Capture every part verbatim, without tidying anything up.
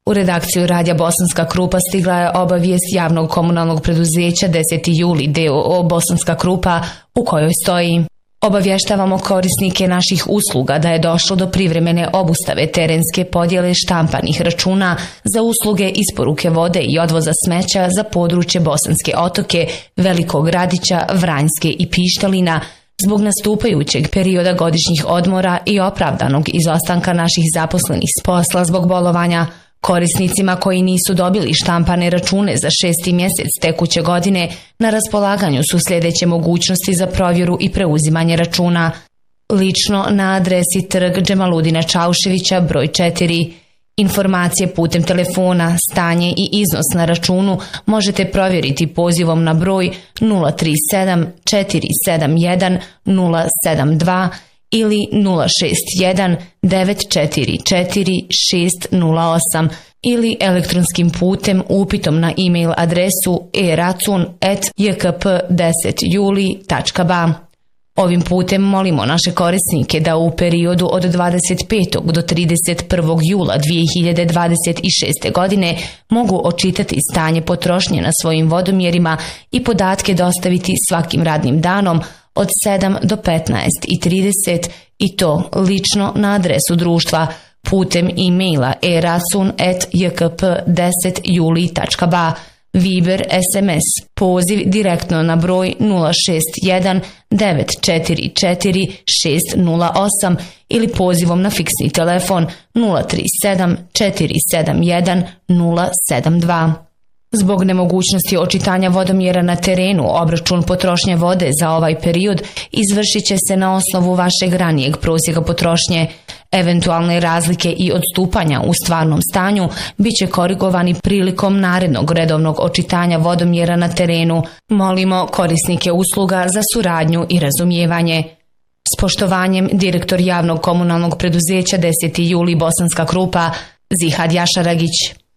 U redakciju Radija Bosanska Krupa stigla je obavijest javnog komunalnog preduzeća deseti juli d o o Bosanska Krupa u kojoj stoji: obavještavamo korisnike naših usluga da je došlo do privremene obustave terenske podjele štampanih računa za usluge isporuke vode i odvoza smeća za područje Bosanske Otoke, Velikog Gradića, Vranjske i Pištalina zbog nastupajućeg perioda godišnjih odmora i opravdanog izostanka naših zaposlenih s posla zbog bolovanja. Korisnicima koji nisu dobili štampane račune za šesti mjesec tekuće godine na raspolaganju su sljedeće mogućnosti za provjeru i preuzimanje računa. Lično na adresi Trg Džemaludina Čauševića broj četiri. Informacije putem telefona, stanje i iznos na računu možete provjeriti pozivom na broj nula tri sedam četiri sedam jedan nula sedam dva ili nula šest jedan devet četiri četiri šest nula osam ili elektronskim putem upitom na e-mail adresu e racun at j k p deset juli tačka b a. Ovim putem molimo naše korisnike da u periodu od dvadeset petog do trideset prvog jula dvije hiljade dvadeset šeste. godine mogu očitati stanje potrošnje na svojim vodomjerima i podatke dostaviti svakim radnim danom od sedam do petnaest i trideset i to lično na adresu društva putem e-maila e racun at j k p deset juli tačka b a, Viber, es em es, poziv direktno na broj nula šest jedan devet četiri četiri šest nula osam ili pozivom na fiksni telefon nula tri sedam četiri sedam jedan nula sedam dva. Zbog nemogućnosti očitanja vodomjera na terenu, obračun potrošnje vode za ovaj period izvršit će se na osnovu vašeg ranijeg prosjeka potrošnje. Eventualne razlike i odstupanja u stvarnom stanju bit će korigovani prilikom narednog redovnog očitanja vodomjera na terenu. Molimo korisnike usluga za suradnju i razumijevanje. S poštovanjem, direktor javnog komunalnog preduzeća deseti juli Bosanska Krupa, Zihad Jašaragić.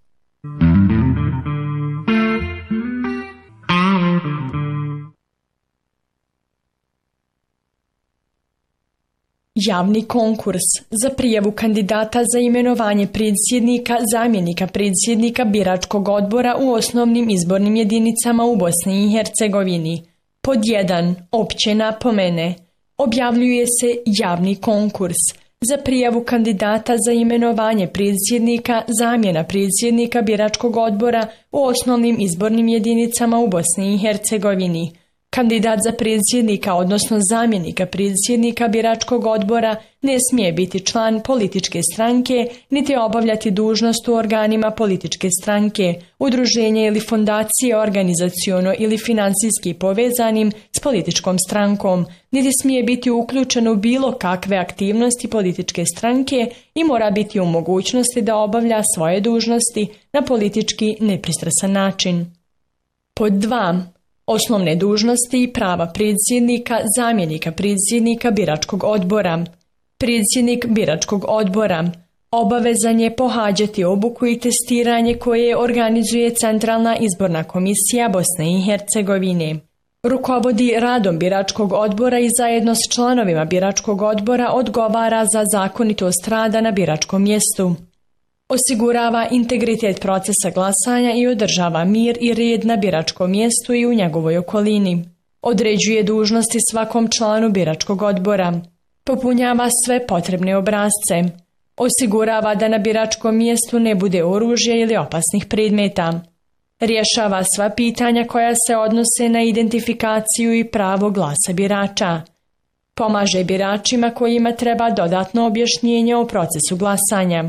Javni konkurs za prijavu kandidata za imenovanje predsjednika, zamjenika predsjednika biračkog odbora u osnovnim izbornim jedinicama u Bosni i Hercegovini. Pod jedan. Opće napomene. Objavljuje se javni konkurs za prijavu kandidata za imenovanje predsjednika, zamjena predsjednika biračkog odbora u osnovnim izbornim jedinicama u Bosni i Hercegovini. Kandidat za predsjednika, odnosno zamjenika predsjednika biračkog odbora ne smije biti član političke stranke, niti obavljati dužnost u organima političke stranke, udruženja ili fondacije organizaciono ili financijski povezanim s političkom strankom, niti smije biti uključen u bilo kakve aktivnosti političke stranke i mora biti u mogućnosti da obavlja svoje dužnosti na politički nepristrasan način. Pod dva. Osnovne dužnosti i prava predsjednika, zamjenika predsjednika biračkog odbora. Predsjednik biračkog odbora obavezan je pohađati obuku i testiranje koje organizuje Centralna izborna komisija Bosne i Hercegovine. Rukovodi radom biračkog odbora i zajedno s članovima biračkog odbora odgovara za zakonitost rada na biračkom mjestu. Osigurava integritet procesa glasanja i održava mir i red na biračkom mjestu i u njegovoj okolini. Određuje dužnosti svakom članu biračkog odbora. Popunjava sve potrebne obrasce. Osigurava da na biračkom mjestu ne bude oružja ili opasnih predmeta. Rješava sva pitanja koja se odnose na identifikaciju i pravo glasa birača. Pomaže biračima kojima treba dodatno objašnjenje o procesu glasanja.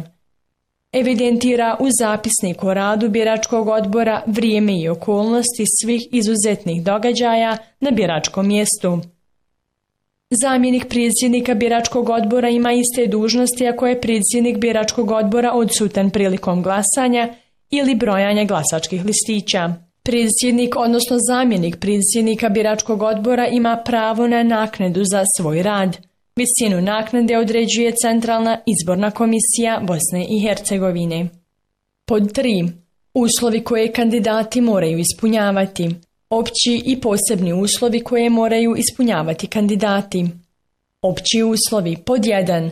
Evidentira u zapisniku o radu biračkog odbora vrijeme i okolnosti svih izuzetnih događaja na biračkom mjestu. Zamjenik predsjednika biračkog odbora ima iste dužnosti ako je predsjednik biračkog odbora odsutan prilikom glasanja ili brojanja glasačkih listića. Predsjednik, odnosno zamjenik predsjednika biračkog odbora ima pravo na naknadu za svoj rad. Visinu naknade određuje Centralna izborna komisija Bosne i Hercegovine. Pod tri. Uslovi koje kandidati moraju ispunjavati. Opći i posebni uslovi koje moraju ispunjavati kandidati. Opći uslovi. Pod jedan.